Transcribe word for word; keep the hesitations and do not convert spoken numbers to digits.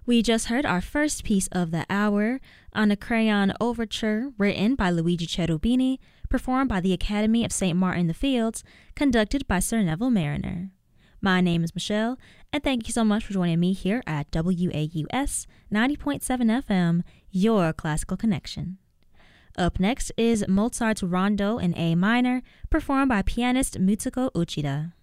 We just heard our first piece of the hour, Anacreon Overture, written by Luigi Cherubini, performed by the Academy of Saint Martin the Fields, conducted by Sir Neville Mariner. My name is Michelle, and thank you so much for joining me here at W A U S ninety point seven F M, your classical connection. Up next is Mozart's Rondo in A minor, performed by pianist Mitsuko Uchida.